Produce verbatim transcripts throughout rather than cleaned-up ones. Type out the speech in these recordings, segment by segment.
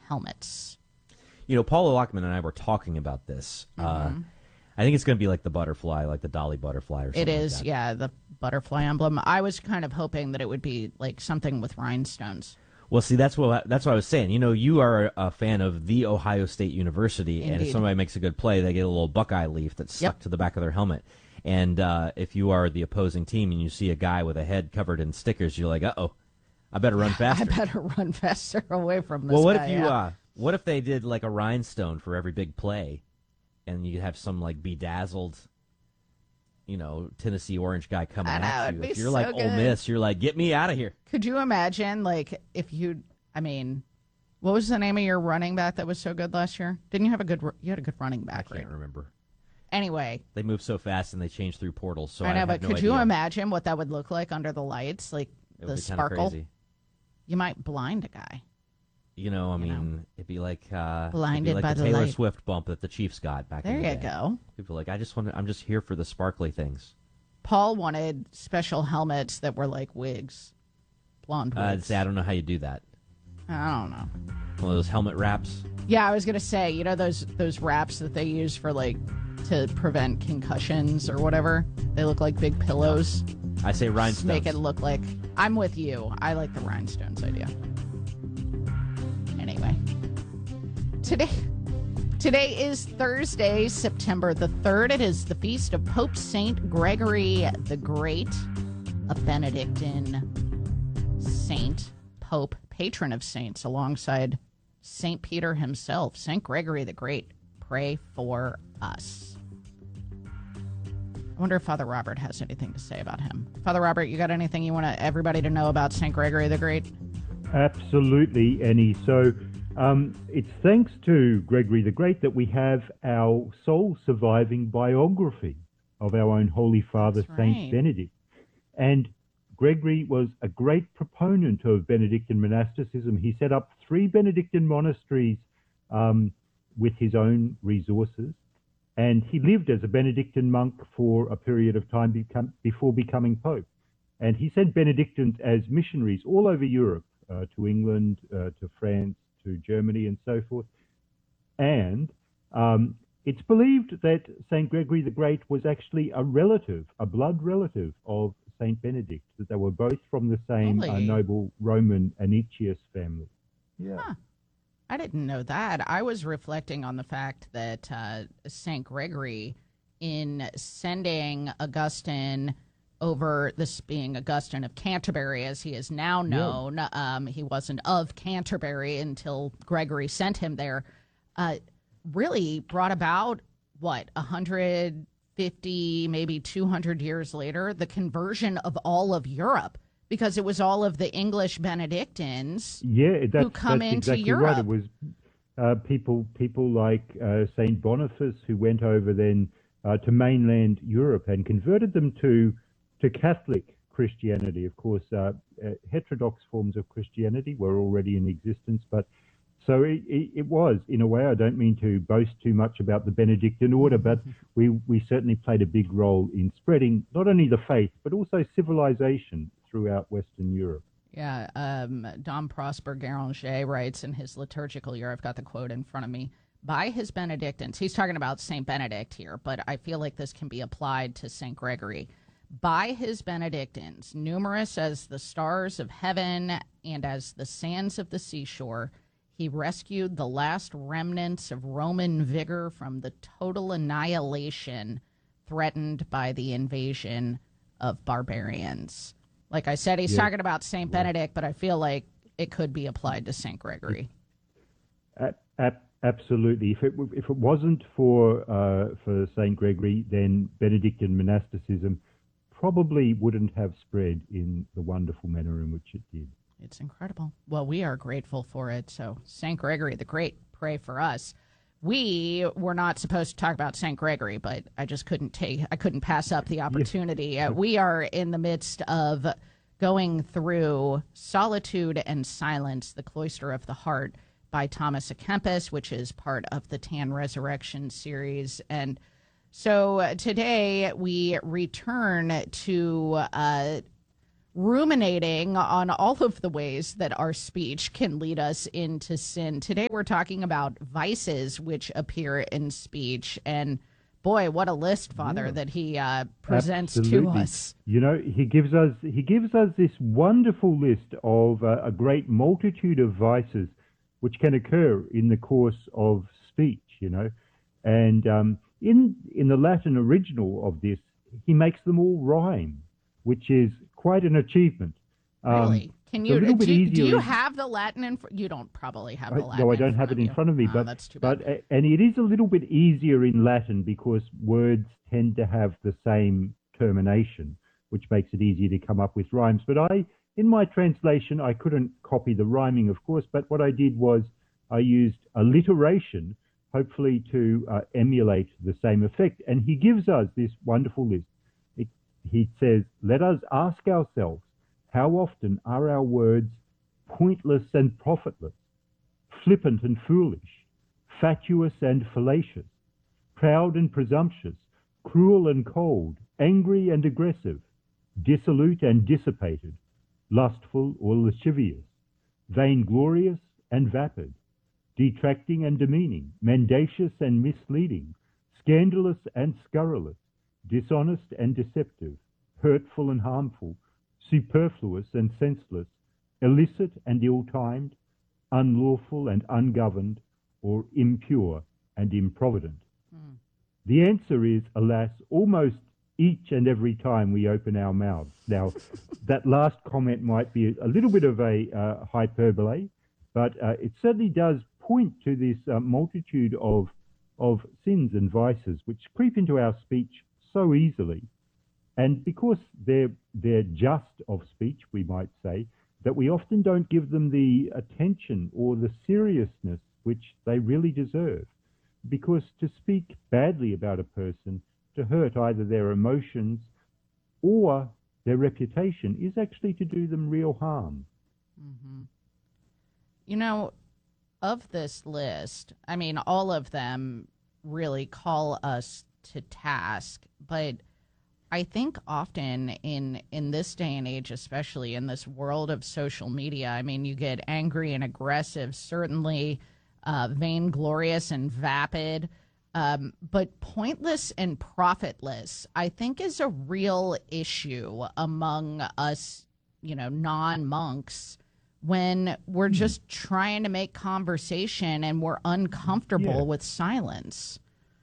helmets. You know, Paula Lockman and I were talking about this. Mm-hmm. Uh, I think it's going to be like the butterfly, like the Dolly butterfly or something. It is, like that. yeah, the butterfly emblem. I was kind of hoping that it would be like something with rhinestones. Well, see, that's what I, that's what I was saying. You know, you are a fan of the Ohio State University, Indeed. and if somebody makes a good play, they get a little Buckeye leaf that's stuck Yep. to the back of their helmet. And uh, if you are the opposing team and you see a guy with a head covered in stickers, you're like, uh-oh, I better run faster. I better run faster away from this Well, what guy, if you, yeah. uh, what if they did like a rhinestone for every big play, and you have some like bedazzled, you know, Tennessee Orange guy coming I know, at it'd you? be If you're so like good. Ole Miss, you're like, get me out of here. Could you imagine, like, if you, I mean, what was the name of your running back that was so good last year? Didn't you have a good, you had a good running back, I can't right? remember. Anyway. They move so fast and they change through portals, so I, I know, have but no could idea. you imagine what that would look like under the lights? Like, It the would be kinda sparkle? crazy. You might blind a guy. You know, I You mean, know. it'd be like uh, Blinded it'd be like by the the Taylor light. Swift bump that the Chiefs got back There in the you day. go. People are like, I just want, to, I'm just here for the sparkly things. Paul wanted special helmets that were like wigs, blonde Uh, wigs. say, I don't know how you do that. I don't know. One of those helmet wraps. Yeah, I was gonna say, you know those those wraps that they use for like to prevent concussions or whatever. They look like big pillows. I say Just rhinestones. make it look like. I'm with you. I like the rhinestones idea. Anyway, today today is Thursday, September the third. It is the feast of Pope Saint Gregory the Great, a Benedictine saint, pope, patron of saints, alongside Saint Peter himself. Saint Gregory the Great, pray for us. I wonder if Father Robert has anything to say about him. Father Robert, you got anything you want to, everybody to know about Saint Gregory the Great? Absolutely, Annie. So um, it's thanks to Gregory the Great that we have our sole surviving biography of our own Holy Father, That's Saint right. Benedict. And Gregory was a great proponent of Benedictine monasticism. He set up three Benedictine monasteries um, with his own resources. And he lived as a Benedictine monk for a period of time become, before becoming Pope. And he sent Benedictines as missionaries all over Europe, uh, to England, uh, to France, to Germany, and so forth. And um, it's believed that Saint Gregory the Great was actually a relative, a blood relative of Saint Benedict, that they were both from the same uh, Really? noble Roman Anicius family. Yeah. Huh. I didn't know that. I was reflecting on the fact that uh, Saint Gregory, in sending Augustine over, this being Augustine of Canterbury, as he is now known, um, he wasn't of Canterbury until Gregory sent him there, uh, really brought about, what, one hundred fifty, maybe two hundred years later, the conversion of all of Europe. Because it was all of the English Benedictines Yeah, that's, who come that's into exactly Europe. right. It was uh, people people like uh, Saint Boniface who went over then uh, to mainland Europe and converted them to to Catholic Christianity. Of course, uh, uh, heterodox forms of Christianity were already in existence, but so it, it, it was, in a way. I don't mean to boast too much about the Benedictine order, but we, we certainly played a big role in spreading not only the faith, but also civilization throughout Western Europe. Yeah, um, Dom Prosper Garanger writes in his liturgical year, I've got the quote in front of me, by his Benedictines, he's talking about Saint Benedict here, but I feel like this can be applied to Saint Gregory. By his Benedictines, numerous as the stars of heaven and as the sands of the seashore, he rescued the last remnants of Roman vigor from the total annihilation threatened by the invasion of barbarians. Like I said, he's Yeah. talking about Saint Benedict, but I feel like it could be applied to Saint Gregory. A- a- absolutely. If it w- if it wasn't for uh, for Saint Gregory, then Benedictine monasticism probably wouldn't have spread in the wonderful manner in which it did. It's incredible. Well, we are grateful for it. So, Saint Gregory the Great, pray for us. We were not supposed to talk about Saint Gregory, but I just couldn't take, I couldn't pass up the opportunity. Uh, we are in the midst of going through Solitude and Silence, the Cloister of the Heart by Thomas à Kempis, which is part of the Tan Resurrection series. And so uh, today we return to uh, ruminating on all of the ways that our speech can lead us into sin. Today we're talking about vices which appear in speech, and boy, what a list, Father, yeah. that he uh, presents Absolutely. to us. You know, he gives us he gives us this wonderful list of uh, a great multitude of vices which can occur in the course of speech. You know, and um, in in the Latin original of this, he makes them all rhyme, which is quite an achievement. Really? Um, Can you do, you do you have the Latin in fr- you don't probably have the Latin. No, I don't in have it in you. front of me, oh, but that's too bad. but uh, and it is a little bit easier in Latin because words tend to have the same termination, which makes it easier to come up with rhymes. But I in my translation I couldn't copy the rhyming, of course, but what I did was I used alliteration, hopefully to uh, emulate the same effect. And he gives us this wonderful list. It, he says, "Let us ask ourselves, how often are our words pointless and profitless, flippant and foolish, fatuous and fallacious, proud and presumptuous, cruel and cold, angry and aggressive, dissolute and dissipated, lustful or lascivious, vainglorious and vapid, detracting and demeaning, mendacious and misleading, scandalous and scurrilous, dishonest and deceptive, hurtful and harmful, superfluous and senseless, illicit and ill-timed, unlawful and ungoverned, or impure and improvident." Mm. The answer is, alas, almost each and every time we open our mouths. Now, that last comment might be a little bit of a uh, hyperbole, but uh, it certainly does point to this uh, multitude of of sins and vices which creep into our speech so easily. And because they're, they're just of speech, we might say, that we often don't give them the attention or the seriousness which they really deserve. Because to speak badly about a person, to hurt either their emotions or their reputation, is actually to do them real harm. Mm-hmm. You know, of this list, I mean, all of them really call us to task, but I think often in in this day and age, especially in this world of social media, I mean, you get angry and aggressive, certainly uh, vainglorious and vapid, um, but pointless and profitless, I think, is a real issue among us, you know, non-monks, when we're just trying to make conversation and we're uncomfortable yeah. with silence.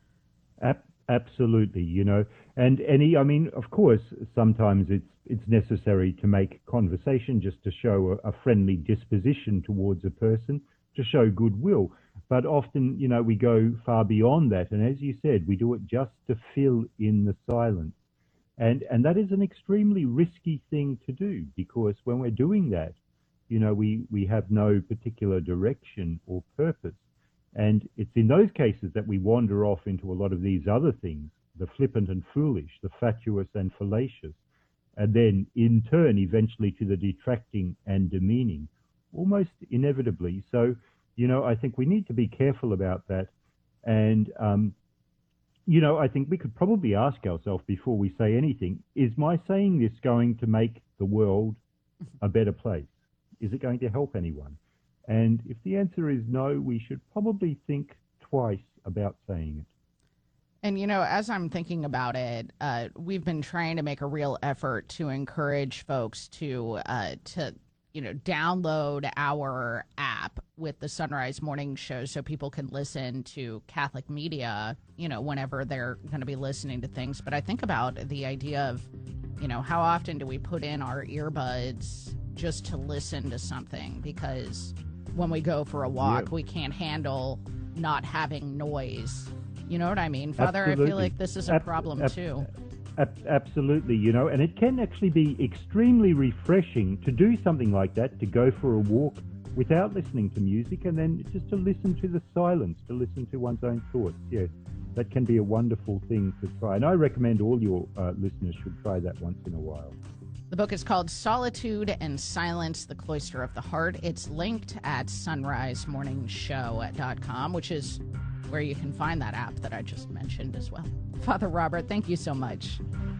Ab- absolutely, you know. And any, I mean, of course, sometimes it's it's necessary to make conversation just to show a, a friendly disposition towards a person, to show goodwill. But often, you know, we go far beyond that. And as you said, we do it just to fill in the silence. And and that is an extremely risky thing to do, because when we're doing that, you know, we, we have no particular direction or purpose. And it's in those cases that we wander off into a lot of these other things, the flippant and foolish, the fatuous and fallacious, and then in turn eventually to the detracting and demeaning, almost inevitably. So, you know, I think we need to be careful about that. And, um, you know, I think we could probably ask ourselves before we say anything, is my saying this going to make the world a better place? Is it going to help anyone? And if the answer is no, we should probably think twice about saying it. And, you know, as I'm thinking about it, uh, we've been trying to make a real effort to encourage folks to, uh, to, you know, download our app with the Sunrise Morning Show so people can listen to Catholic media, you know, whenever they're going to be listening to things. But I think about the idea of, you know, how often do we put in our earbuds just to listen to something? Because when we go for a walk, yeah. we can't handle not having noise. You know what I mean, Father? Absolutely. I feel like this is a ab- problem, ab- too. Ab- absolutely, you know, and it can actually be extremely refreshing to do something like that, to go for a walk without listening to music, and then just to listen to the silence, to listen to one's own thoughts. Yes, that can be a wonderful thing to try. And I recommend all your uh, listeners should try that once in a while. The book is called Solitude and Silence, The Cloister of the Heart. It's linked at sunrise morning show dot com, which is where you can find that app that I just mentioned as well. Father Robert, thank you so much.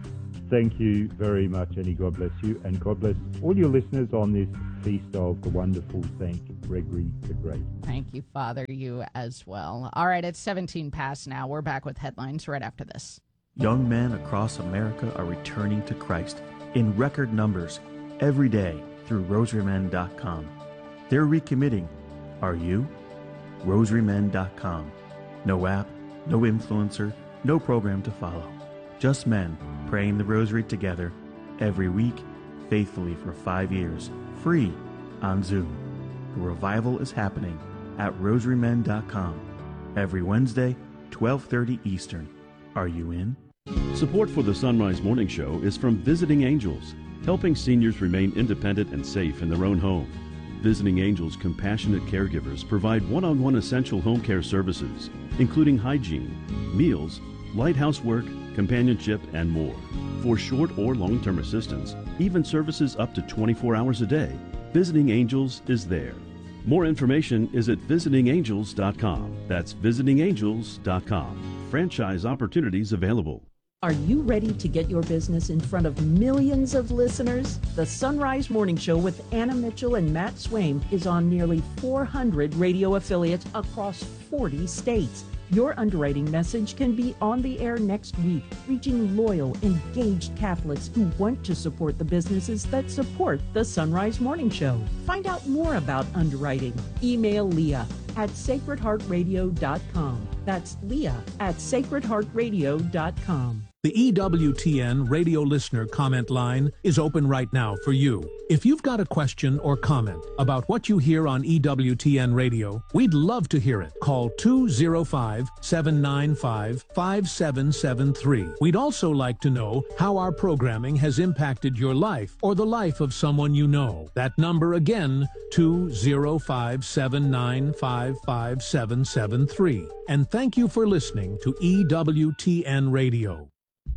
Thank you very much, Annie. God bless you. And God bless all your listeners on this feast of the wonderful Saint Gregory the Great. Thank you, Father. You as well. All right, it's seventeen past now. We're back with headlines right after this. Young men across America are returning to Christ in record numbers every day through rosary men dot com. They're recommitting. Are you? rosary men dot com. No app, no influencer, no program to follow. Just men praying the rosary together every week, faithfully for five years, free on Zoom. The revival is happening at rosary men dot com every Wednesday, twelve thirty Eastern. Are you in? Support for the Sunrise Morning Show is from Visiting Angels, helping seniors remain independent and safe in their own home. Visiting Angels compassionate caregivers provide one-on-one essential home care services, including hygiene, meals, light housework, companionship, and more. For short or long-term assistance, even services up to twenty-four hours a day, Visiting Angels is there. More information is at visiting angels dot com. That's visiting angels dot com. Franchise opportunities available. Are you ready to get your business in front of millions of listeners? The Sunrise Morning Show with Anna Mitchell and Matt Swaim is on nearly four hundred radio affiliates across forty states. Your underwriting message can be on the air next week, reaching loyal, engaged Catholics who want to support the businesses that support the Sunrise Morning Show. Find out more about underwriting. Email Leah at sacred heart radio dot com. That's Leah at sacred heart radio dot com. The E W T N radio listener comment line is open right now for you. If you've got a question or comment about what you hear on E W T N radio, we'd love to hear it. Call two oh five, seven nine five, five seven seven three. We'd also like to know how our programming has impacted your life or the life of someone you know. That number again, two oh five, seven nine five, five seven seven three. And thank you for listening to E W T N Radio.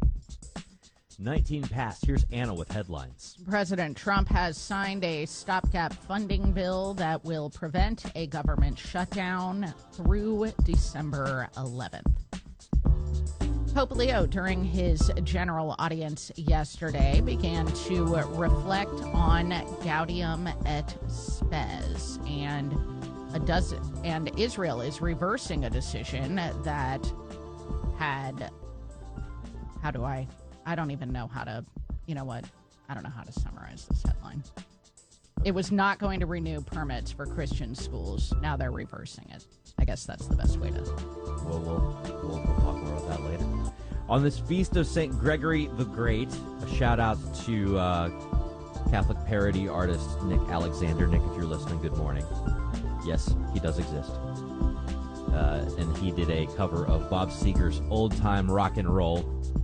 nineteen past. Here's Anna with headlines. President Trump has signed a stopgap funding bill that will prevent a government shutdown through December eleventh. Pope Leo, during his general audience yesterday, began to reflect on Gaudium et Spes, and a dozen, and Israel is reversing a decision that had, how do I, I don't even know how to, you know what, I don't know how to summarize this headline. It was not going to renew permits for Christian schools. Now they're reversing it. I guess that's the best way to. We'll, we'll, we'll, we'll talk more about that later. On this feast of Saint Gregory the Great, a shout out to uh, Catholic parody artist Nick Alexander. Nick, if you're listening, good morning. Yes, he does exist. Uh, and he did a cover of Bob Seger's Old Time Rock and Roll,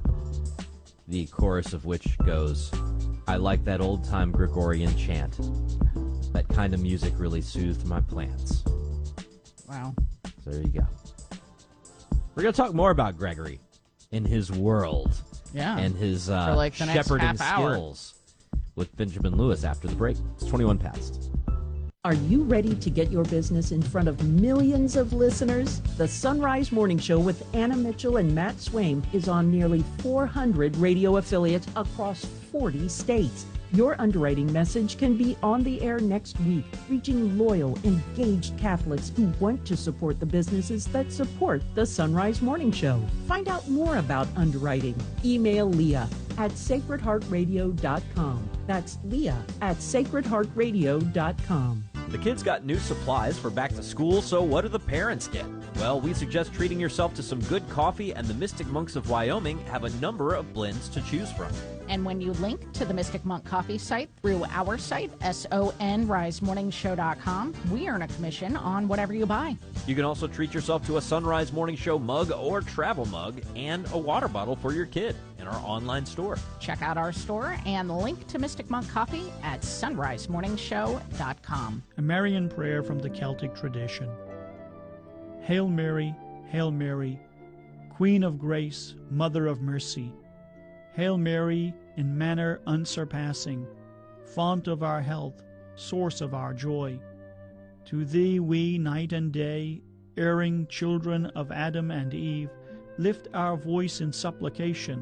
the chorus of which goes, "I like that old time Gregorian chant. That kind of music really soothed my plants." Wow. So there you go. We're going to talk more about Gregory in his world Yeah. and his uh, For like the next shepherding half hour. skills with Benjamin Lewis after the break. It's twenty-one past. Are you ready to get your business in front of millions of listeners? The Sunrise Morning Show with Anna Mitchell and Matt Swaim is on nearly four hundred radio affiliates across forty states. Your underwriting message can be on the air next week, reaching loyal, engaged Catholics who want to support the businesses that support the Sunrise Morning Show. Find out more about underwriting. Email Leah at sacred heart radio dot com. That's Leah at sacred heart radio dot com. The kids got new supplies for back to school, so what do the parents get? Well, we suggest treating yourself to some good coffee, and the Mystic Monks of Wyoming have a number of blends to choose from. And when you link to the Mystic Monk Coffee site through our site, S O N rise morning show dot com, we earn a commission on whatever you buy. You can also treat yourself to a Sunrise Morning Show mug or travel mug and a water bottle for your kid in our online store. Check out our store and link to Mystic Monk Coffee at sunrise morning show dot com. A Marian prayer from the Celtic tradition. Hail Mary, Hail Mary, Queen of Grace, Mother of Mercy. Hail Mary, in manner unsurpassing, font of our health, source of our joy. To thee we, night and day, erring children of Adam and Eve, lift our voice in supplication,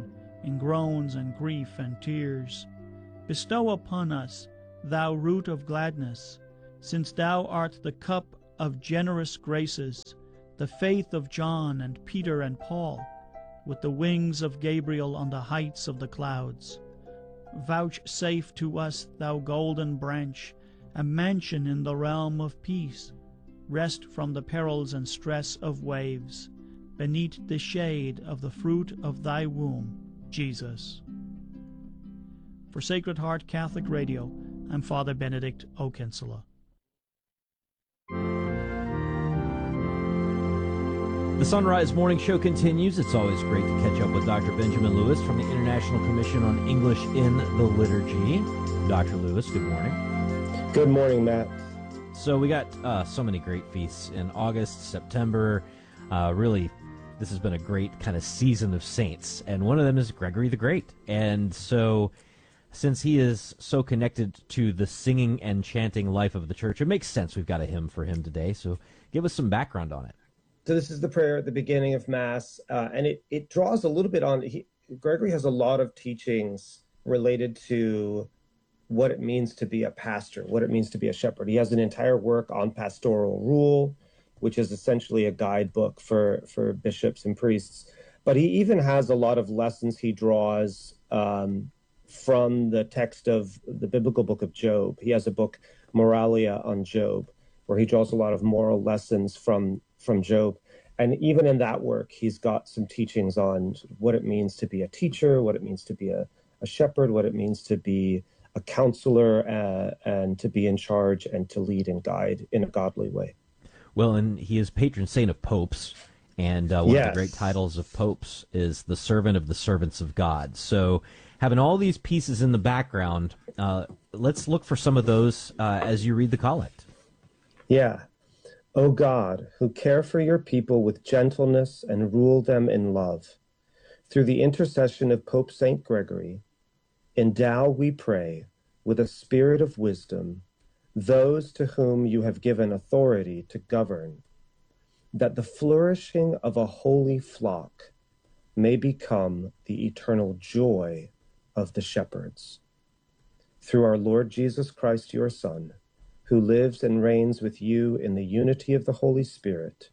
in groans and grief and tears. Bestow upon us, thou root of gladness, since thou art the cup of generous graces, the faith of John and Peter and Paul, with the wings of Gabriel on the heights of the clouds. Vouchsafe to us, thou golden branch, a mansion in the realm of peace, rest from the perils and stress of waves, beneath the shade of the fruit of thy womb, Jesus. For Sacred Heart Catholic Radio, I'm Father Benedict O'Kinsella. The Sunrise Morning Show continues. It's always great to catch up with Doctor Benjamin Lewis from the International Commission on English in the Liturgy. Doctor Lewis, good morning. Good morning, Matt. So we got uh, so many great feasts in August, September. Uh, really, this has been a great kind of season of saints, and one of them is Gregory the Great. And so, since he is so connected to the singing and chanting life of the Church, it makes sense we've got a hymn for him today. So give us some background on it. So this is the prayer at the beginning of Mass, uh, and it, it draws a little bit on, he, Gregory has a lot of teachings related to what it means to be a pastor, what it means to be a shepherd. He has an entire work on pastoral rule, which is essentially a guidebook for, for bishops and priests. But he even has a lot of lessons he draws um, from the text of the biblical book of Job. He has a book, Moralia, on Job, where he draws a lot of moral lessons from from Job. And even in that work, he's got some teachings on what it means to be a teacher, what it means to be a, a shepherd, what it means to be a counselor, uh, and to be in charge and to lead and guide in a godly way. Well, and he is patron saint of popes, and uh, one yes. of the great titles of popes is the servant of the servants of God. So having all these pieces in the background, uh, let's look for some of those uh, as you read the collect. Yeah. O God, who care for your people with gentleness and rule them in love, through the intercession of Pope Saint Gregory, endow, we pray, with a spirit of wisdom those to whom you have given authority to govern, that the flourishing of a holy flock may become the eternal joy of the shepherds. Through our Lord Jesus Christ, your Son, who lives and reigns with you in the unity of the Holy Spirit,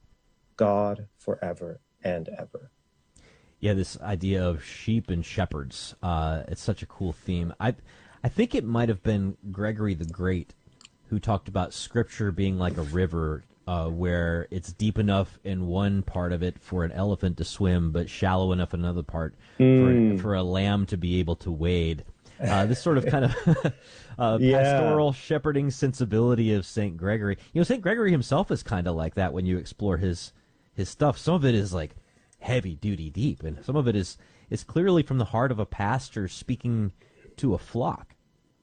God forever and ever. Yeah, this idea of sheep and shepherds, uh, it's such a cool theme. I, I think it might have been Gregory the Great who talked about Scripture being like a river uh, where it's deep enough in one part of it for an elephant to swim, but shallow enough in another part mm. for, for a lamb to be able to wade. Uh, this sort of kind of uh, yeah. pastoral shepherding sensibility of Saint Gregory. You know, Saint Gregory himself is kind of like that when you explore his his stuff. Some of it is like heavy duty deep, and some of it is is clearly from the heart of a pastor speaking to a flock.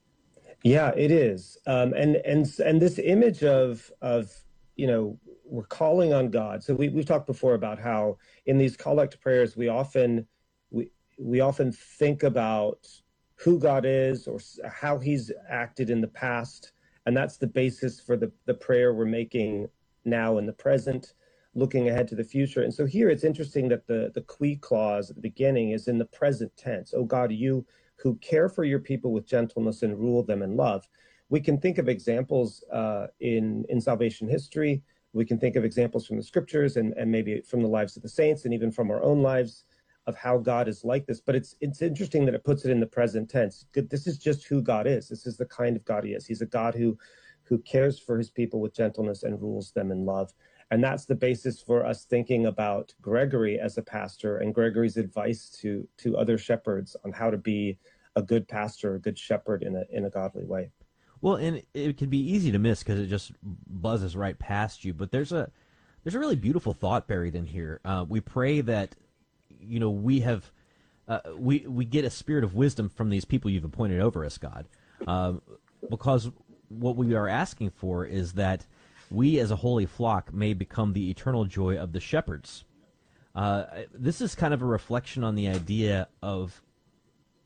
Yeah, it is. Um, and and and this image of of you know, we're calling on God. So we we've talked before about how in these collect prayers we often we we often think about who God is or how he's acted in the past. And that's the basis for the, the prayer we're making now in the present, looking ahead to the future. And so here it's interesting that the, the qui clause at the beginning is in the present tense. Oh God, you who care for your people with gentleness and rule them in love. We can think of examples uh, in, in salvation history. We can think of examples from the scriptures and, and maybe from the lives of the saints and even from our own lives of how God is like this. But it's it's interesting that it puts it in the present tense. This is just who God is. This is the kind of God he is. He's a God who who cares for his people with gentleness and rules them in love. And that's the basis for us thinking about Gregory as a pastor and Gregory's advice to to other shepherds on how to be a good pastor, a good shepherd in a in a godly way. Well, and it can be easy to miss because it just buzzes right past you. But there's a there's a really beautiful thought buried in here. Uh, we pray that, you know, we have uh, we we get a spirit of wisdom from these people you've appointed over us, God, uh, because what we are asking for is that we as a holy flock may become the eternal joy of the shepherds. Uh, this is kind of a reflection on the idea of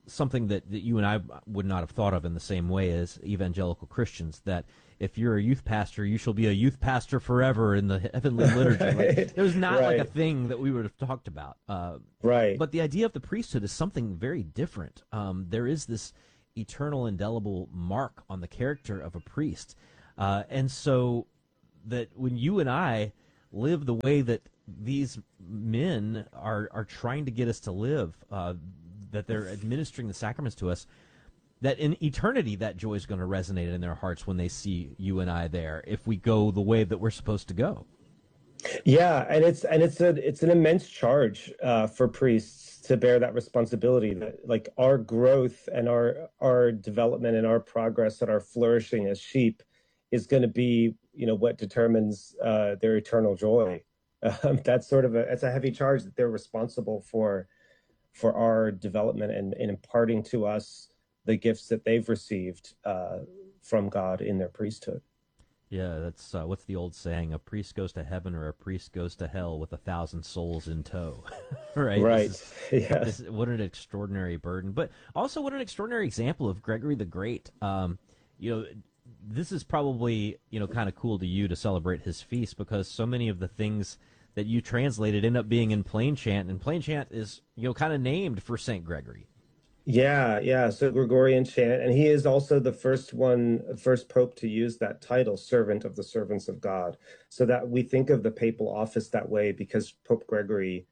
something that, that you and I would not have thought of in the same way as evangelical Christians, that if you're a youth pastor, you shall be a youth pastor forever in the heavenly liturgy. Right. Like, it was not Right. like a thing that we would have talked about. Uh, Right. But the idea of the priesthood is something very different. Um, there is this eternal, indelible mark on the character of a priest. Uh, and so that when you and I live the way that these men are, are trying to get us to live, uh, that they're administering the sacraments to us, that in eternity that joy is going to resonate in their hearts when they see you and I there, if we go the way that we're supposed to go. Yeah, and it's and it's a it's an immense charge uh, for priests to bear that responsibility. That like our growth and our our development and our progress and our flourishing as sheep is going to be, you know, what determines uh, their eternal joy. Um, that's sort of a it's a heavy charge that they're responsible for for our development and, and imparting to us the gifts that they've received uh, from God in their priesthood. Yeah, that's uh, what's the old saying? A priest goes to heaven or a priest goes to hell with a thousand souls in tow. Right? Right. This is, yeah. this, what an extraordinary burden. But also what an extraordinary example of Gregory the Great. Um, you know, this is probably, you know, kind of cool to you to celebrate his feast, because so many of the things that you translated end up being in plain chant, and plain chant is, you know, kind of named for Saint Gregory. Yeah, yeah. So Gregorian chant, and he is also the first one, first pope to use that title, servant of the servants of God. So that we think of the papal office that way because Pope Gregory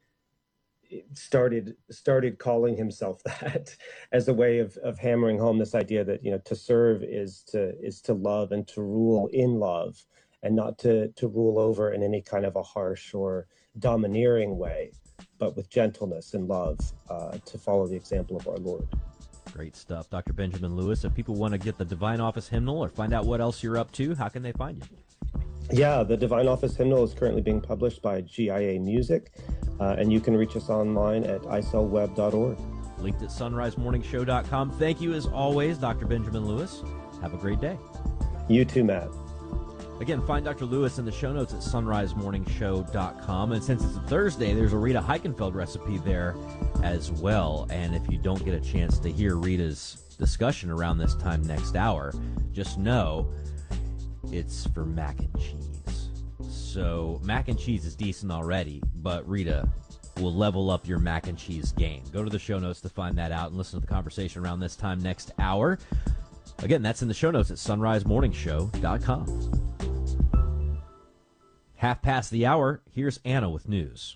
started started calling himself that as a way of of hammering home this idea that, you know, to serve is to is to love and to rule in love, and not to to rule over in any kind of a harsh or domineering way, but with gentleness and love, uh, to follow the example of our Lord. Great stuff. Doctor Benjamin Lewis, if people want to get the Divine Office Hymnal or find out what else you're up to, how can they find you? Yeah, the Divine Office Hymnal is currently being published by G I A Music, uh, and you can reach us online at i c e l web dot org. Linked at sunrise morning show dot com. Thank you as always, Doctor Benjamin Lewis. Have a great day. You too, Matt. Again, find Doctor Lewis in the show notes at sunrise morning show dot com. And since it's a Thursday, there's a Rita Heichenfeld recipe there as well. And if you don't get a chance to hear Rita's discussion around this time next hour, just know it's for mac and cheese. So mac and cheese is decent already, but Rita will level up your mac and cheese game. Go to the show notes to find that out and listen to the conversation around this time next hour. Again, that's in the show notes at sunrise morning show dot com. Half past the hour, here's Anna with news.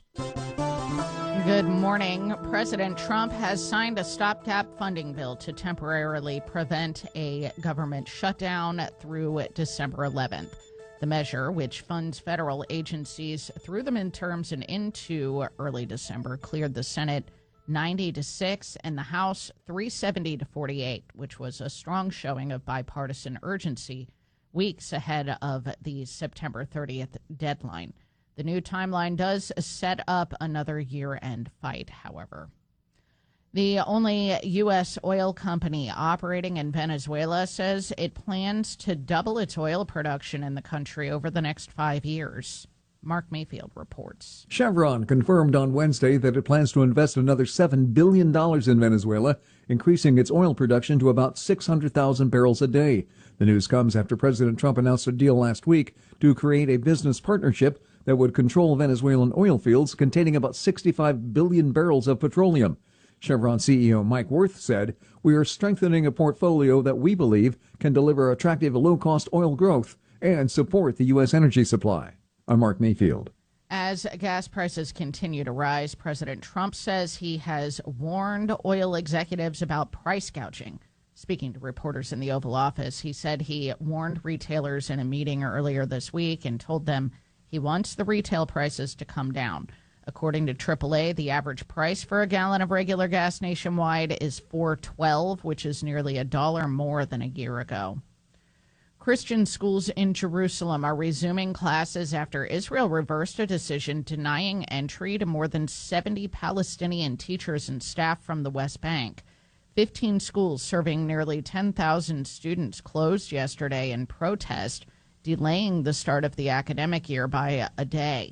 Good morning. President Trump has signed a stopgap funding bill to temporarily prevent a government shutdown through December eleventh. The measure, which funds federal agencies through the midterms and into early December, cleared the Senate ninety to six and the House three seventy to forty-eight, which was a strong showing of bipartisan urgency weeks ahead of the September thirtieth deadline. The new timeline does set up another year-end fight, however. The only U S oil company operating in Venezuela says it plans to double its oil production in the country over the next five years. Mark Mayfield reports. Chevron confirmed on Wednesday that it plans to invest another seven billion dollars in Venezuela, increasing its oil production to about six hundred thousand barrels a day. The news comes after President Trump announced a deal last week to create a business partnership that would control Venezuelan oil fields containing about sixty-five billion barrels of petroleum. Chevron C E O Mike Wirth said, "We are strengthening a portfolio that we believe can deliver attractive low-cost oil growth and support the U S energy supply." I'm Mark Mayfield. As gas prices continue to rise, President Trump says he has warned oil executives about price gouging. Speaking to reporters in the Oval Office, he said he warned retailers in a meeting earlier this week and told them he wants the retail prices to come down. According to triple A, the average price for a gallon of regular gas nationwide is four twelve, which is nearly a dollar more than a year ago. Christian schools in Jerusalem are resuming classes after Israel reversed a decision denying entry to more than seventy Palestinian teachers and staff from the West Bank. Fifteen schools serving nearly ten thousand students closed yesterday in protest, delaying the start of the academic year by a day.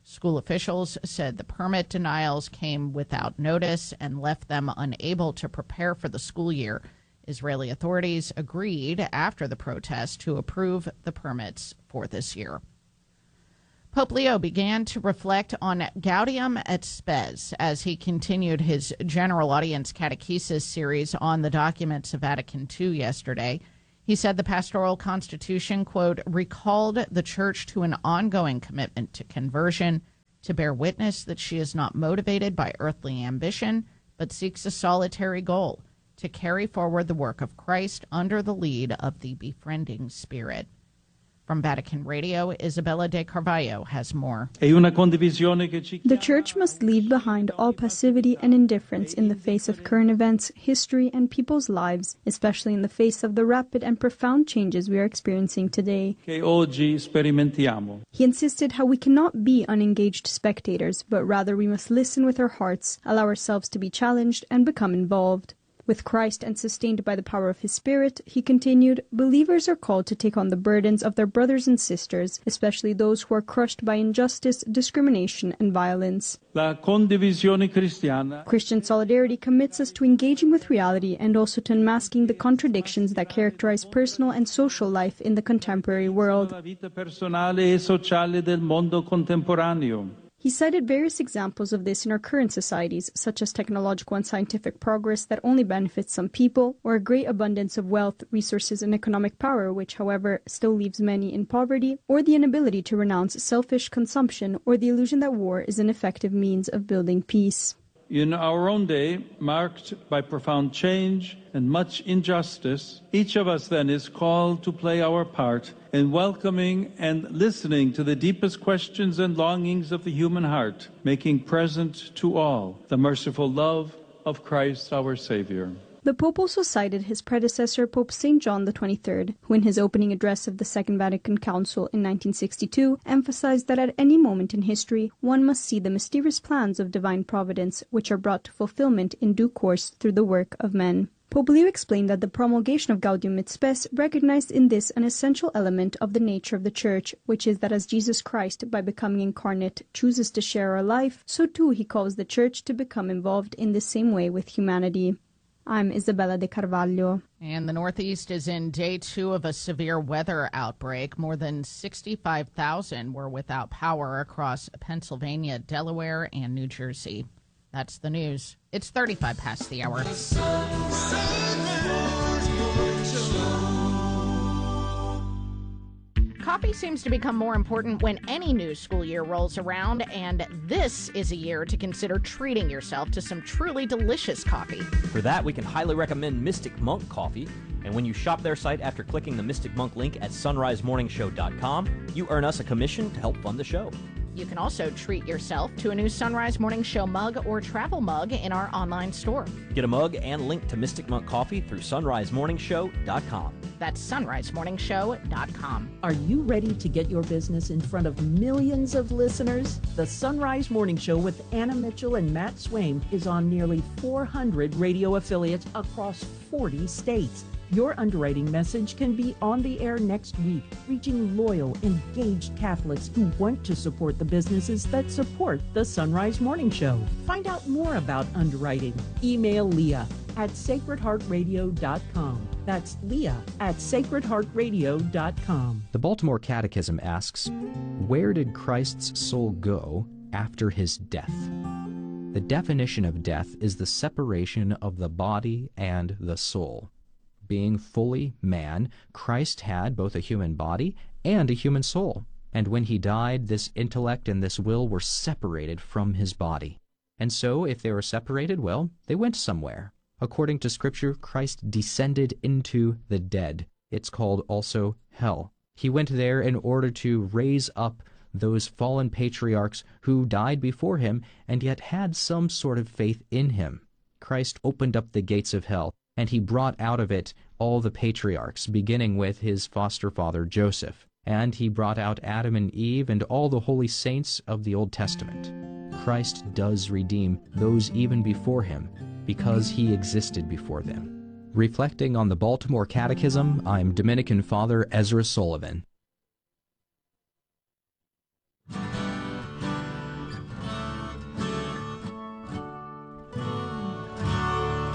School officials said the permit denials came without notice and left them unable to prepare for the school year. Israeli authorities agreed after the protest to approve the permits for this year. Pope Leo began to reflect on Gaudium et Spes as he continued his general audience catechesis series on the documents of Vatican Two yesterday. He said the pastoral constitution, quote, recalled the church to an ongoing commitment to conversion, to bear witness that she is not motivated by earthly ambition, but seeks a solitary goal, to carry forward the work of Christ under the lead of the befriending Spirit. From Vatican Radio, Isabella de Carvalho has more. The Church must leave behind all passivity and indifference in the face of current events, history, and people's lives, especially in the face of the rapid and profound changes we are experiencing today. He insisted how we cannot be unengaged spectators, but rather we must listen with our hearts, allow ourselves to be challenged, and become involved. With Christ and sustained by the power of His Spirit, he continued, believers are called to take on the burdens of their brothers and sisters, especially those who are crushed by injustice, discrimination, and violence. Christian solidarity commits us to engaging with reality and also to unmasking the contradictions that characterize personal and social life in the contemporary world. He cited various examples of this in our current societies, such as technological and scientific progress that only benefits some people, or a great abundance of wealth, resources, and economic power, which, however, still leaves many in poverty, or the inability to renounce selfish consumption, or the illusion that war is an effective means of building peace. In our own day, marked by profound change and much injustice, each of us then is called to play our part in welcoming and listening to the deepest questions and longings of the human heart, making present to all the merciful love of Christ our Savior. The Pope also cited his predecessor, Pope Saint John the twenty-third, who in his opening address of the Second Vatican Council in nineteen sixty-two emphasized that at any moment in history one must see the mysterious plans of divine providence, which are brought to fulfillment in due course through the work of men. Pope Leo explained that the promulgation of Gaudium et Spes recognized in this an essential element of the nature of the Church, which is that as Jesus Christ, by becoming incarnate, chooses to share our life, so too he calls the Church to become involved in the same way with humanity. I'm Isabella de Carvalho. And the Northeast is in day two of a severe weather outbreak. More than sixty-five thousand were without power across Pennsylvania, Delaware, and New Jersey. That's the news. It's thirty-five past the hour. Coffee seems to become more important when any new school year rolls around, and this is a year to consider treating yourself to some truly delicious coffee. For that, we can highly recommend Mystic Monk Coffee. And when you shop their site after clicking the Mystic Monk link at sunrise morning show dot com, you earn us a commission to help fund the show. You can also treat yourself to a new Sunrise Morning Show mug or travel mug in our online store. Get a mug and link to Mystic Monk Coffee through sunrise morning show dot com. That's sunrise morning show dot com. Are you ready to get your business in front of millions of listeners? The Sunrise Morning Show with Anna Mitchell and Matt Swaim is on nearly four hundred radio affiliates across forty states. Your underwriting message can be on the air next week, reaching loyal, engaged Catholics who want to support the businesses that support the Sunrise Morning Show. Find out more about underwriting. Email Leah at sacred heart radio dot com. That's Leah at sacred heart radio dot com. The Baltimore Catechism asks, where did Christ's soul go after his death? The definition of death is the separation of the body and the soul. Being fully man, Christ had both a human body and a human soul. And when he died, this intellect and this will were separated from his body. And so, if they were separated, well, they went somewhere. According to Scripture, Christ descended into the dead. It's called also hell. He went there in order to raise up those fallen patriarchs who died before him and yet had some sort of faith in him. Christ opened up the gates of hell, and he brought out of it all the patriarchs, beginning with his foster father Joseph. And he brought out Adam and Eve and all the holy saints of the Old Testament. Christ does redeem those even before him, because he existed before them. Reflecting on the Baltimore Catechism, I'm Dominican Father Ezra Sullivan.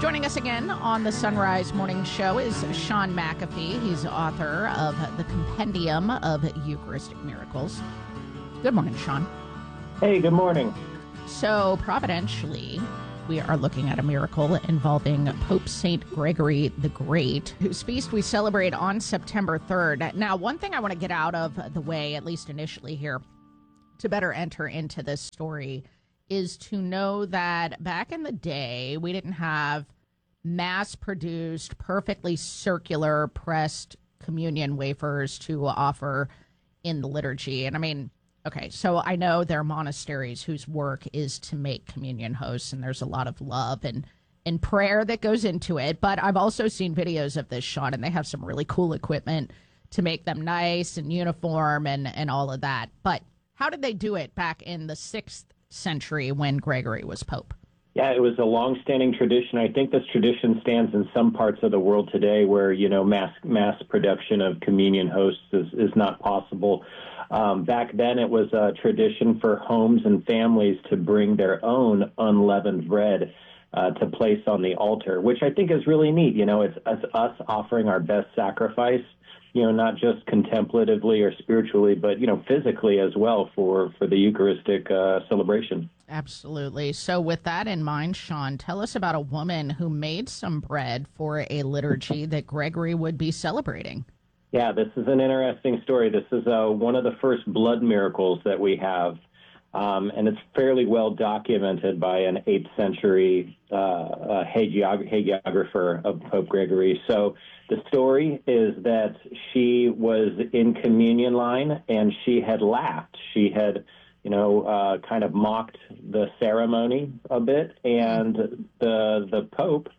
Joining us again on the Sunrise Morning Show is Sean McAfee. He's author of The Compendium of Eucharistic Miracles. Good morning, Sean. Hey, good morning. So, providentially, we are looking at a miracle involving Pope Saint Gregory the Great, whose feast we celebrate on September third. Now, one thing I want to get out of the way, at least initially here, to better enter into this story, is to know that back in the day, we didn't have mass-produced, perfectly circular pressed communion wafers to offer in the liturgy. And I mean, okay, so I know there are monasteries whose work is to make communion hosts, and there's a lot of love and, and prayer that goes into it. But I've also seen videos of this, Sean, and they have some really cool equipment to make them nice and uniform and, and all of that. But how did they do it back in the sixth century when Gregory was Pope? Yeah, it was a long-standing tradition. I think this tradition stands in some parts of the world today where, you know, mass mass production of communion hosts is, is not possible. Um, back then, it was a tradition for homes and families to bring their own unleavened bread uh, to place on the altar, which I think is really neat. You know, it's, it's us offering our best sacrifice, you know, not just contemplatively or spiritually, but, you know, physically as well for, for the Eucharistic uh, celebration. Absolutely. So with that in mind, Sean, tell us about a woman who made some bread for a liturgy that Gregory would be celebrating. Yeah, this is an interesting story. This is uh, one of the first blood miracles that we have, um, and it's fairly well documented by an eighth century uh, uh, hagiog- hagiographer of Pope Gregory. So the story is that she was in communion line and she had laughed. She had, you know, uh, kind of mocked the ceremony a bit, and the the Pope,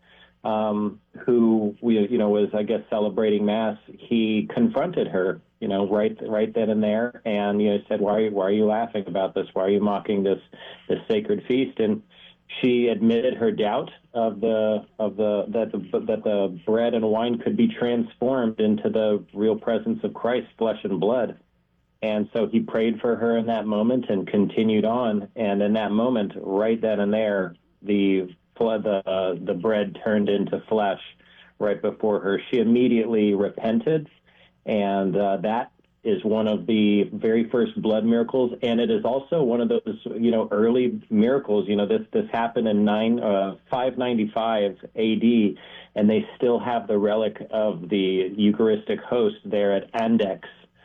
um, who we, you know, was, I guess, celebrating Mass, he confronted her, you know, right right then and there, and, you know, said, why are you, why are you laughing about this? Why are you mocking this this sacred feast? And she admitted her doubt of the of the that the that the bread and wine could be transformed into the real presence of Christ's flesh and blood. And so he prayed for her in that moment and continued on. And in that moment, right then and there, the the uh, the bread turned into flesh right before her. She immediately repented, and uh, that is one of the very first blood miracles, and it is also one of those, you know, early miracles. You know, this this happened in nine uh, five ninety-five A D, and they still have the relic of the Eucharistic host there at Andechs.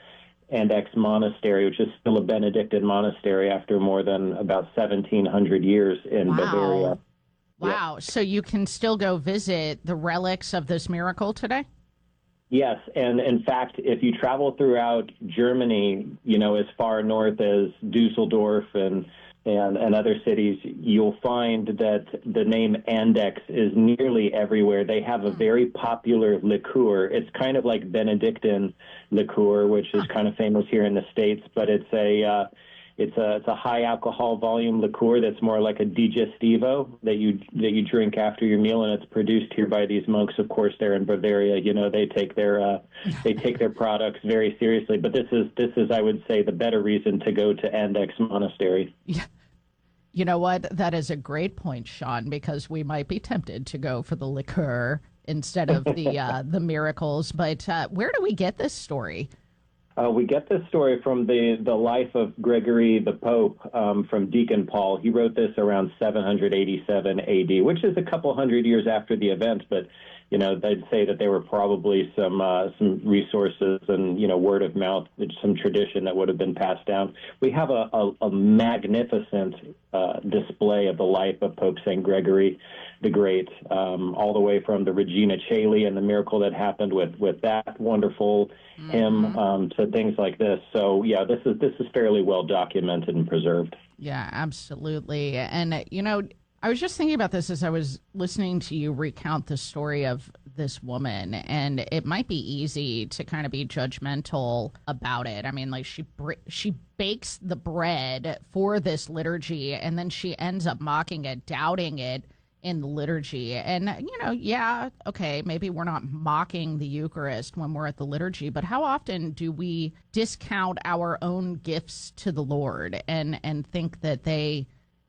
Andechs Monastery, which is still a Benedictine monastery after more than about seventeen hundred years in wow. Bavaria. Wow. Yeah. So you can still go visit the relics of this miracle today? Yes. And in fact, if you travel throughout Germany, you know, as far north as Dusseldorf and and, and other cities, you'll find that the name Andechs is nearly everywhere. They have a very popular liqueur. It's kind of like Benedictine liqueur, which is kind of famous here in the States, but it's a uh, it's a it's a high alcohol volume liqueur that's more like a digestivo that you that you drink after your meal, and it's produced here by these monks. Of course, they're in Bavaria. You know, they take their uh, they take their products very seriously. But this is this is I would say the better reason to go to Andechs Monastery. Yeah. You know what? That is a great point, Sean, because we might be tempted to go for the liqueur instead of the uh, the miracles. But uh, where do we get this story? Uh, we get this story from the, the life of Gregory the Pope, um, from Deacon Paul. He wrote this around seven eighty-seven A D, which is a couple hundred years after the event, but, you know, they'd say that there were probably some uh, some resources and, you know, word of mouth, some tradition that would have been passed down. We have a, a, a magnificent uh, display of the life of Pope Saint Gregory the Great, um, all the way from the Regina Caeli and the miracle that happened with, with that wonderful mm-hmm. hymn um, to things like this. So, yeah, this is this is fairly well documented and preserved. Yeah, absolutely. And, you know, I was just thinking about this as I was listening to you recount the story of this woman, and it might be easy to kind of be judgmental about it. I mean, like she she bakes the bread for this liturgy, and then she ends up mocking it, doubting it in the liturgy. And, you know, yeah, okay, maybe we're not mocking the Eucharist when we're at the liturgy, but how often do we discount our own gifts to the Lord and, and think that they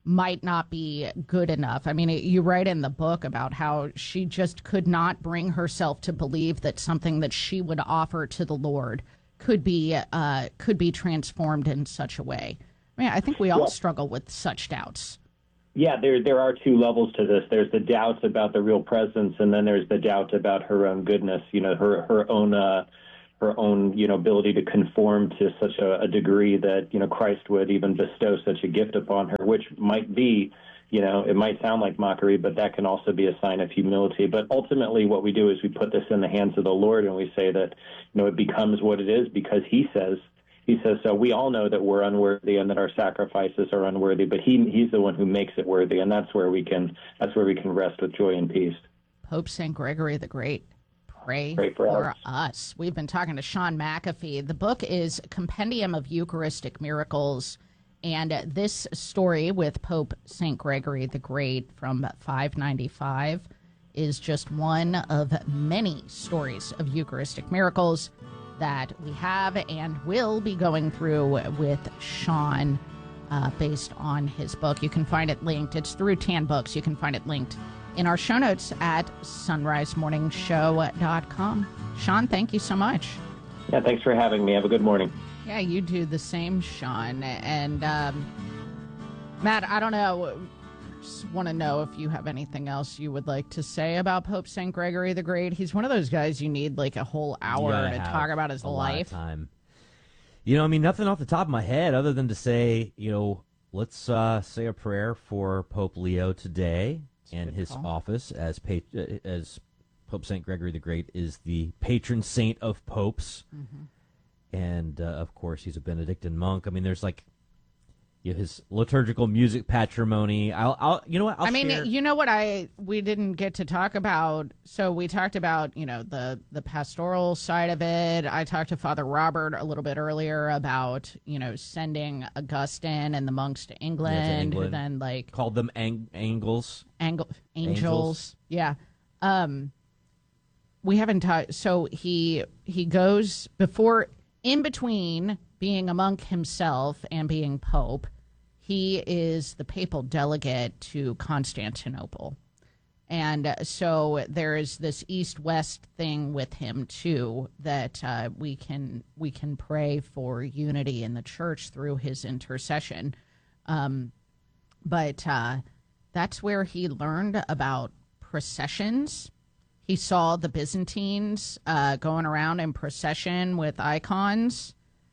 might not be good enough. I mean, it, you write in the book about how she just could not bring herself to believe that something that she would offer to the Lord could be uh, could be transformed in such a way. I mean, I think we all Well, struggle with such doubts. Yeah, there there are two levels to this. There's the doubts about the real presence, and then there's the doubt about her own goodness. You know, her her own uh, her own you know ability to conform to such a, a degree that you know Christ would even bestow such a gift upon her, which might be, you know, it might sound like mockery, but that can also be a sign of humility. But ultimately, what we do is we put this in the hands of the Lord, and we say that you know it becomes what it is because He says. He says, so we all know that we're unworthy and that our sacrifices are unworthy, but he he's the one who makes it worthy, and that's where we can that's where we can rest with joy and peace. Pope Saint Gregory the Great, pray, pray for, for us. us. We've been talking to Sean McAfee. The book is Compendium of Eucharistic Miracles, and this story with Pope Saint Gregory the Great from five ninety-five is just one of many stories of Eucharistic miracles that we have and will be going through with Sean uh, based on his book. You can find it linked. It's through Tan Books. You can find it linked in our show notes at sunrise morning show dot com. Sean, thank you so much. Yeah, thanks for having me. Have a good morning. Yeah, you do the same, Sean. And um, Matt, I don't know. Just want to know if you have anything else you would like to say about Pope Saint Gregory the Great. He's one of those guys you need like a whole hour to talk about his a life. Lot of time. You know, I mean, nothing off the top of my head other than to say, you know, let's uh, say a prayer for Pope Leo today and his call. office as pa- as Pope Saint Gregory the Great is the patron saint of popes, mm-hmm. and uh, of course he's a Benedictine monk. I mean, there's like. His liturgical music patrimony. I'll, I'll you know what? I'll I mean, share. you know what? I we didn't get to talk about. So we talked about you know the the pastoral side of it. I talked to Father Robert a little bit earlier about you know sending Augustine and the monks to England, Yeah, to who England. then like Called them ang- angles. Angel, angels. Angels. Yeah. Um, we haven't talked. So he he goes before in between being a monk himself and being pope. He is the papal delegate to Constantinople. And uh, so there is this east-west thing with him, too, that uh, we can we can pray for unity in the church through his intercession. Um, but uh, that's where he learned about processions. He saw the Byzantines uh, going around in procession with icons.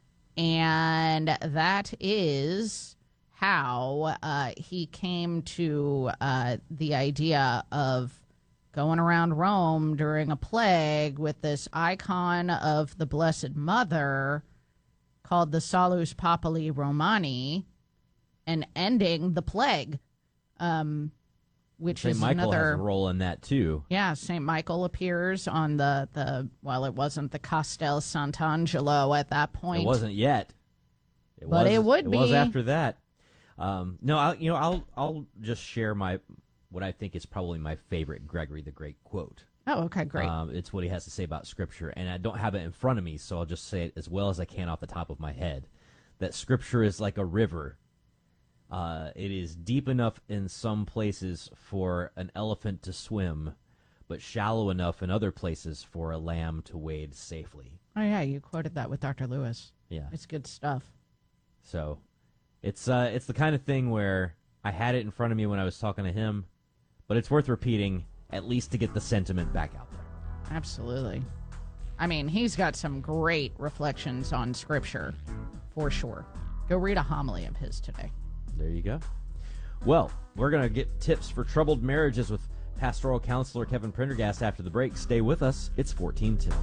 And that is how uh, he came to uh, the idea of going around Rome during a plague with this icon of the Blessed Mother called the Salus Populi Romani and ending the plague, um, which Saint is Michael another has a role in that too. Yeah, Saint Michael appears on the, the well, it wasn't the Castel Sant'Angelo at that point. It wasn't yet. It But was, it would it was be. after that. Um, no, I'll, you know, I'll I'll just share my what I think is probably my favorite Gregory the Great quote. Oh, okay, great. Um, it's what he has to say about Scripture, and I don't have it in front of me, so I'll just say it as well as I can off the top of my head. That Scripture is like a river. Uh, it is deep enough in some places for an elephant to swim, but shallow enough in other places for a lamb to wade safely. Oh, yeah, you quoted that with Doctor Lewis. Yeah. It's good stuff. So it's uh, it's the kind of thing where I had it in front of me when I was talking to him, but it's worth repeating at least to get the sentiment back out there. Absolutely. I mean, he's got some great reflections on Scripture, for sure. Go read a homily of his today. There you go. Well, we're going to get tips for troubled marriages with pastoral counselor Kevin Prendergast after the break. Stay with us. It's fourteen two.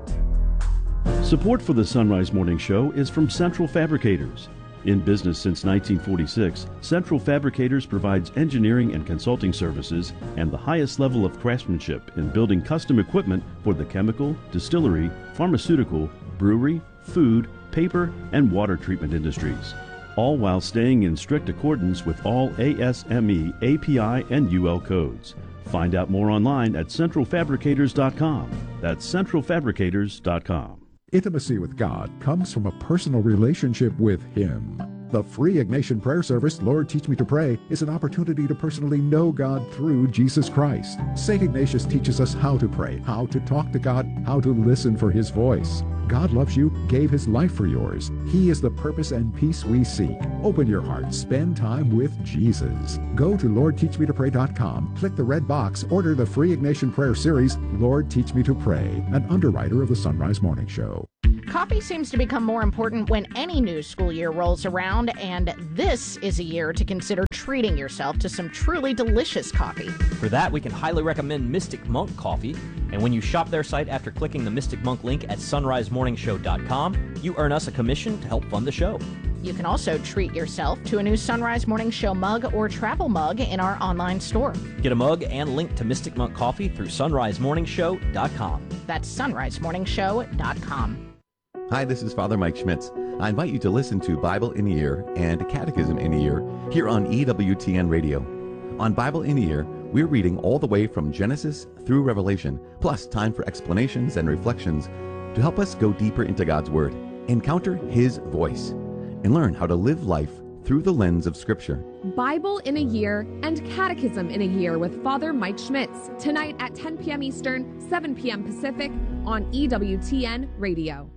Support for the Sunrise Morning Show is from Central Fabricators. In business since nineteen forty-six, Central Fabricators provides engineering and consulting services and the highest level of craftsmanship in building custom equipment for the chemical, distillery, pharmaceutical, brewery, food, paper, and water treatment industries, all while staying in strict accordance with all A S M E, A P I, and U L codes. Find out more online at central fabricators dot com. That's central fabricators dot com. Intimacy with God comes from a personal relationship with Him. The free Ignatian prayer service, Lord Teach Me to Pray, is an opportunity to personally know God through Jesus Christ. Saint Ignatius teaches us how to pray, how to talk to God, how to listen for His voice. God loves you, gave His life for yours. He is the purpose and peace we seek. Open your heart, spend time with Jesus. Go to lord teach me to pray dot com, click the red box, order the free Ignatian prayer series, Lord Teach Me to Pray, an underwriter of the Sunrise Morning Show. Coffee seems to become more important when any new school year rolls around, and this is a year to consider treating yourself to some truly delicious coffee. For that, we can highly recommend Mystic Monk Coffee, and when you shop their site after clicking the Mystic Monk link at sunrise morning show dot com, you earn us a commission to help fund the show. You can also treat yourself to a new Sunrise Morning Show mug or travel mug in our online store. Get a mug and link to Mystic Monk Coffee through sunrise morning show dot com. That's sunrise morning show dot com. Hi, this is Father Mike Schmitz. I invite you to listen to Bible in a Year and Catechism in a Year here on E W T N Radio. On Bible in a Year, we're reading all the way from Genesis through Revelation, plus time for explanations and reflections to help us go deeper into God's Word, encounter His voice, and learn how to live life through the lens of Scripture. Bible in a Year and Catechism in a Year with Father Mike Schmitz, tonight at ten p.m. Eastern, seven p.m. Pacific on E W T N Radio.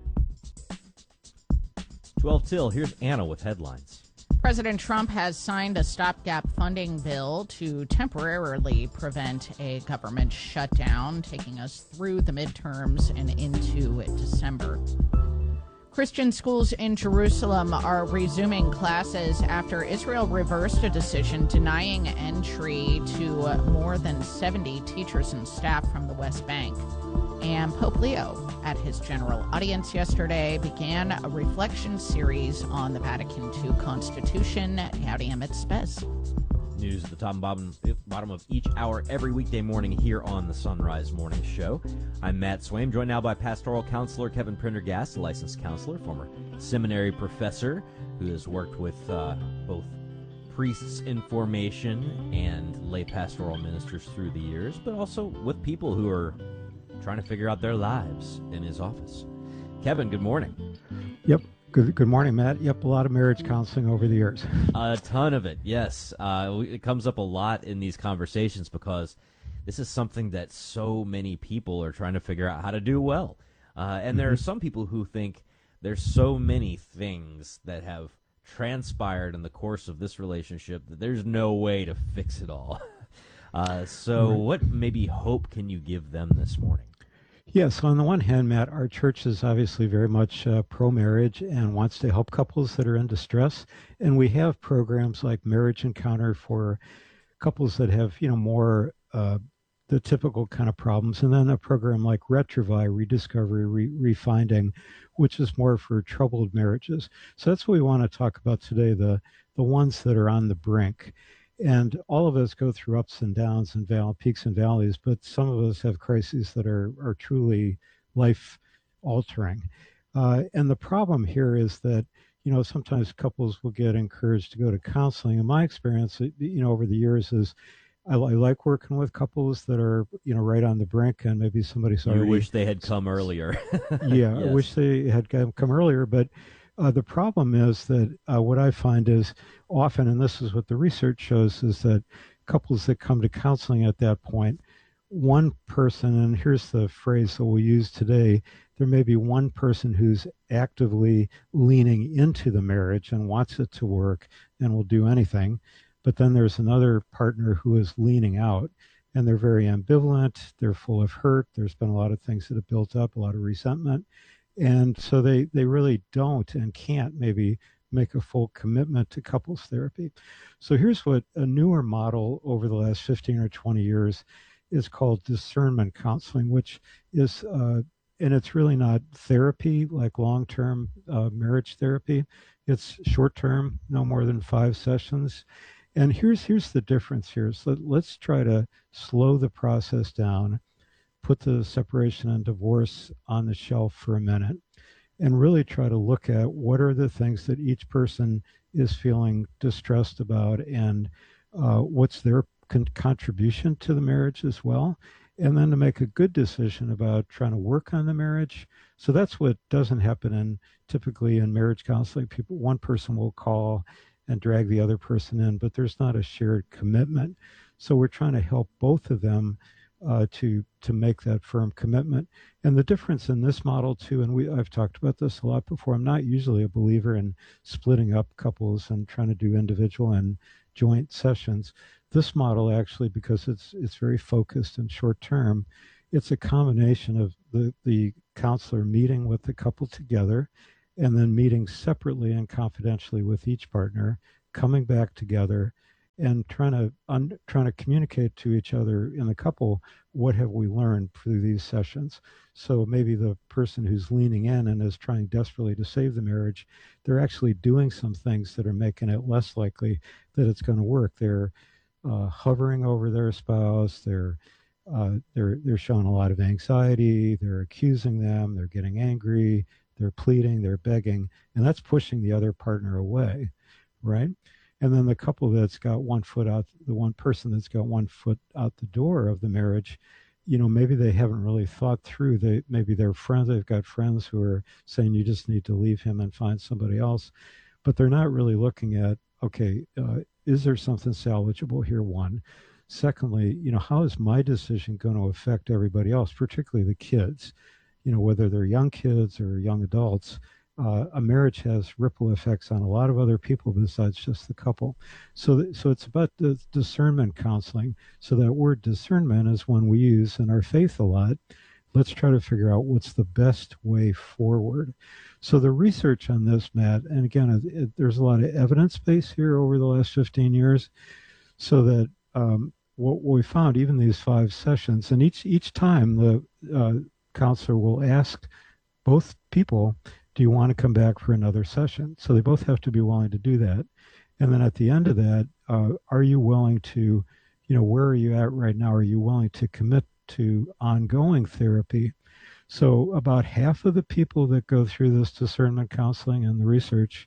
twelve till, here's Anna with headlines. President Trump has signed a stopgap funding bill to temporarily prevent a government shutdown, taking us through the midterms and into December. Christian schools in Jerusalem are resuming classes after Israel reversed a decision denying entry to more than seventy teachers and staff from the West Bank. And Pope Leo, at his general audience yesterday, began a reflection series on the Vatican two Constitution, Gaudium et Spes. News at the top and bottom, bottom of each hour every weekday morning here on the Sunrise Morning Show. I'm Matt Swaim, joined now by pastoral counselor Kevin Prendergast, a licensed counselor, former seminary professor who has worked with uh, both priests in formation and lay pastoral ministers through the years, but also with people who are trying to figure out their lives in his office. Kevin, good morning. Yep. Good good morning, Matt. Yep, a lot of marriage counseling over the years. A ton of it, yes. Uh, it comes up a lot in these conversations because this is something that so many people are trying to figure out how to do well. Uh, and mm-hmm. there are some people who think there's so many things that have transpired in the course of this relationship that there's no way to fix it all. Uh, so right. What maybe hope can you give them this morning? Yes, on the one hand, Matt, our church is obviously very much uh, pro-marriage and wants to help couples that are in distress. And we have programs like Marriage Encounter for couples that have, you know, more uh, the typical kind of problems. And then a program like Retrovi, Rediscovery, Re- Refinding, which is more for troubled marriages. So that's what we want to talk about today, the the ones that are on the brink. And all of us go through ups and downs and val- peaks and valleys, but some of us have crises that are, are truly life-altering. Uh, and the problem here is that, you know, sometimes couples will get encouraged to go to counseling. In my experience, you know, over the years is I, I like working with couples that are, you know, right on the brink, and maybe somebody's already... You wish they had come earlier. yeah, yes. I wish they had come earlier, but... Uh, the problem is that uh, what I find is often, and this is what the research shows, is that couples that come to counseling at that point, one person, and here's the phrase that we'll use today, there may be one person who's actively leaning into the marriage and wants it to work and will do anything, but then there's another partner who is leaning out, and they're very ambivalent, they're full of hurt, there's been a lot of things that have built up, a lot of resentment. And so they, they really don't and can't maybe make a full commitment to couples therapy. So here's what a newer model over the last fifteen or twenty years is called discernment counseling, which is, uh, and it's really not therapy like long-term uh, marriage therapy. It's short-term, no more than five sessions. And here's here's the difference here. So let's try to slow the process down, put the separation and divorce on the shelf for a minute, and really try to look at what are the things that each person is feeling distressed about, and uh, what's their con- contribution to the marriage as well. and then to make a good decision about trying to work on the marriage. So that's what doesn't happen in typically in marriage counseling. People, one person will call and drag the other person in, but there's not a shared commitment. So we're trying to help both of them uh, to to make that firm commitment. And the difference in this model too, and we I've talked about this a lot before. I'm not usually a believer in splitting up couples and trying to do individual and joint sessions. This model actually, because it's it's very focused and short term, it's a combination of the the counselor meeting with the couple together, and then meeting separately and confidentially with each partner, coming back together, and trying to un, trying to communicate to each other in the couple, what have we learned through these sessions. So maybe the person who's leaning in and is trying desperately to save the marriage, they're actually doing some things that are making it less likely that it's going to work. They're uh, hovering over their spouse. They're uh, they're they're showing a lot of anxiety. They're accusing them. They're getting angry. They're pleading. They're begging, and that's pushing the other partner away, right? And then the couple that's got one foot out, the one person that's got one foot out the door of the marriage, you know, maybe they haven't really thought through. They maybe they're friends. They've got friends who are saying you just need to leave him and find somebody else, but they're not really looking at, okay, uh, is there something salvageable here? One. Secondly, you know, how is my decision going to affect everybody else, particularly the kids? You know, whether they're young kids or young adults. Uh, a marriage has ripple effects on a lot of other people besides just the couple. So, th- so it's about the discernment counseling. So that word discernment is one we use in our faith a lot. Let's try to figure out what's the best way forward. So the research on this, Matt, and again, it, it, there's a lot of evidence base here over the last fifteen years, so that um, what we found, even these five sessions, and each each time the uh, counselor will ask both people, do you want to come back for another session? So they both have to be willing to do that. And then at the end of that, uh, are you willing to, you know, where are you at right now? Are you willing to commit to ongoing therapy? So about half of the people that go through this discernment counseling and the research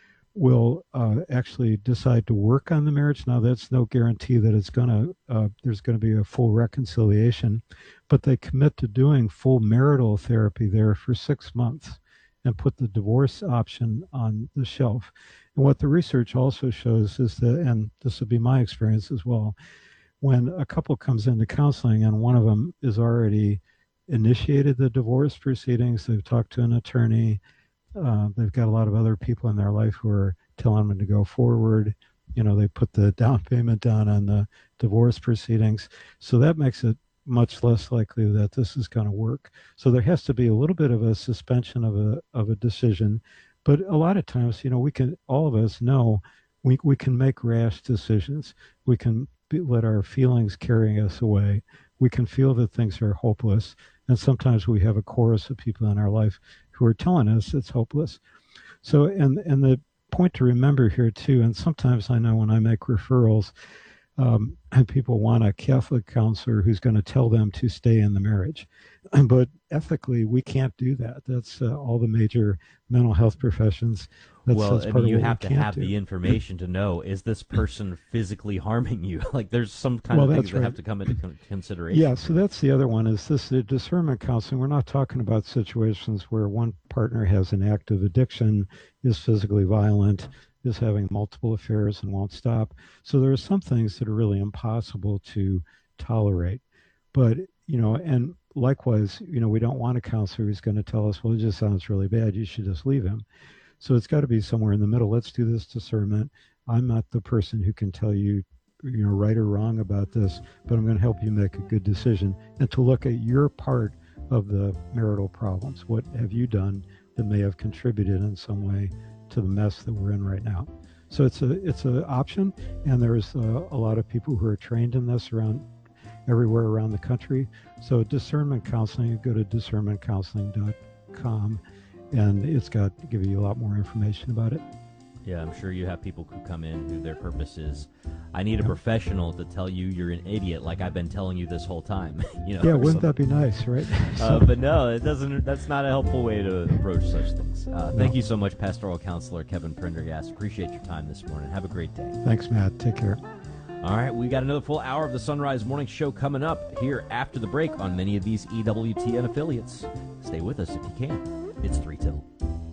will uh, actually decide to work on the marriage. Now, that's no guarantee that it's going to, uh, there's going to be a full reconciliation, but they commit to doing full marital therapy there for six months. And put the divorce option on the shelf. And what the research also shows is that, and this will be my experience as well, when a couple comes into counseling and one of them is already initiated the divorce proceedings, they've talked to an attorney, uh, they've got a lot of other people in their life who are telling them to go forward, you know, they put the down payment down on the divorce proceedings. So that makes it much less likely that this is going to work. So there has to be a little bit of a suspension of a of a decision, but a lot of times, you know, we can, all of us know we we can make rash decisions. We can be, let our feelings carry us away. We can feel that things are hopeless, and sometimes we have a chorus of people in our life who are telling us it's hopeless. So, and and the point to remember here too, and sometimes I know when I make referrals, Um, and people want a Catholic counselor who's going to tell them to stay in the marriage. But ethically, we can't do that. That's uh, all the major mental health professions. That's, well, that's I part mean, you of what have we to can't have do. the information to know, is this person physically harming you? Like, there's some kind well, of things that right. have to come into con- consideration. Yeah, so that's the other one, is this the discernment counseling. We're not talking about situations where one partner has an active addiction, is physically violent, is having multiple affairs and won't stop. So there are some things that are really impossible to tolerate. But, you know, and likewise, you know, we don't want a counselor who's going to tell us, well, it just sounds really bad, you should just leave him. So it's got to be somewhere in the middle. Let's do this discernment. I'm not the person who can tell you, you know, right or wrong about this, but I'm going to help you make a good decision, and to look at your part of the marital problems. What have you done that may have contributed in some way to the mess that we're in right now? So it's a it's an option, and there's a, a lot of people who are trained in this around everywhere around the country. So discernment counseling, you go to discernment counseling dot com, and it's got to give you a lot more information about it. Yeah, I'm sure you have people who come in who their purpose is, I need a professional to tell you you're an idiot, like I've been telling you this whole time. you know. Yeah, wouldn't that be nice, right? uh, but no, it doesn't. That's not a helpful way to approach such things. Uh, thank no. you so much, Pastoral Counselor Kevin Prendergast. Appreciate your time this morning. Have a great day. Thanks, Matt. Take care. All right, we got another full hour of the Sunrise Morning Show coming up here after the break on many of these E W T N affiliates. Stay with us if you can. It's three till.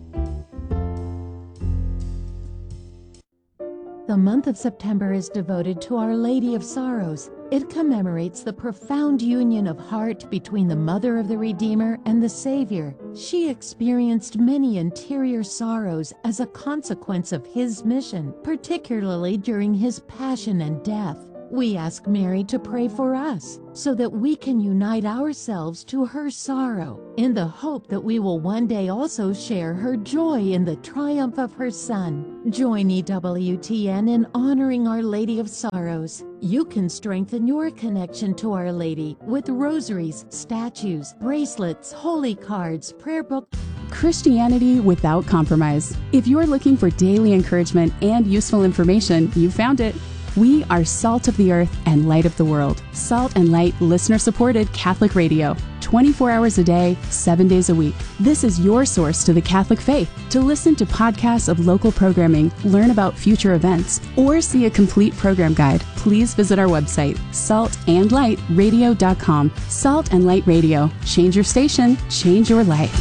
The month of September is devoted to Our Lady of Sorrows. It commemorates the profound union of heart between the Mother of the Redeemer and the Savior. She experienced many interior sorrows as a consequence of his mission, particularly during his passion and death. We ask Mary to pray for us so that we can unite ourselves to her sorrow in the hope that we will one day also share her joy in the triumph of her Son. Join E W T N in honoring Our Lady of Sorrows. You can strengthen your connection to Our Lady with rosaries, statues, bracelets, holy cards, prayer book. Christianity without compromise. If you're looking for daily encouragement and useful information, you found it. We are Salt of the Earth and Light of the World. Salt and Light listener-supported Catholic radio. twenty-four hours a day, seven days a week. This is your source to the Catholic faith. To listen to podcasts of local programming, learn about future events, or see a complete program guide, please visit our website, salt and light radio dot com. Salt and Light Radio. Change your station, change your life.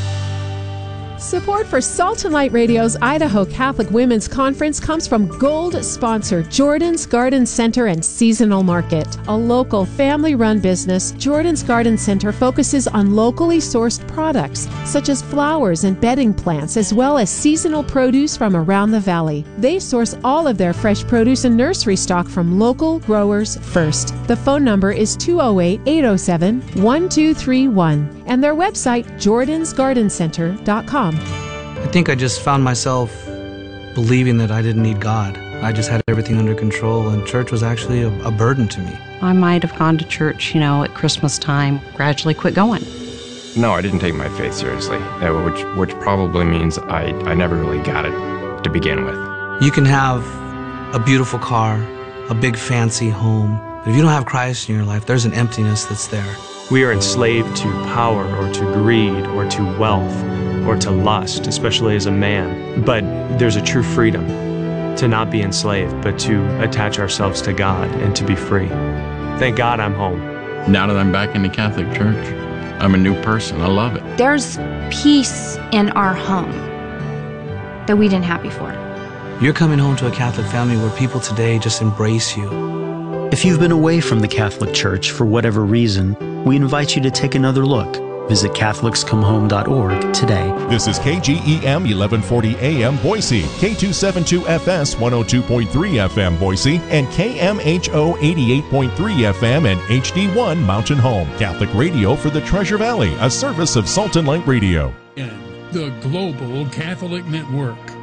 Support for Salt and Light Radio's Idaho Catholic Women's Conference comes from Gold sponsor Jordan's Garden Center and Seasonal Market. A local family-run business, Jordan's Garden Center focuses on locally sourced products such as flowers and bedding plants, as well as seasonal produce from around the valley. They source all of their fresh produce and nursery stock from local growers first. The phone number is two oh eight, eight oh seven, one two three one and their website, jordans garden center dot com. I think I just found myself believing that I didn't need God. I just had everything under control, and church was actually a, a burden to me. I might have gone to church, you know, at Christmas time, gradually quit going. No, I didn't take my faith seriously, uh, which which probably means I, I never really got it to begin with. You can have a beautiful car, a big fancy home, but if you don't have Christ in your life, there's an emptiness that's there. We are enslaved to power or to greed or to wealth or to lust, especially as a man. But there's a true freedom to not be enslaved, but to attach ourselves to God and to be free. Thank God I'm home. Now that I'm back in the Catholic Church, I'm a new person. I love it. There's peace in our home that we didn't have before. You're coming home to a Catholic family where people today just embrace you. If you've been away from the Catholic Church for whatever reason, we invite you to take another look. Visit catholics come home dot org today. This is K G E M eleven forty A M Boise, K two seventy-two F S one oh two point three F M Boise, and K M H O eighty-eight point three F M and H D one Mountain Home. Catholic radio for the Treasure Valley, a service of Salt and Light Radio. The Global Catholic Network.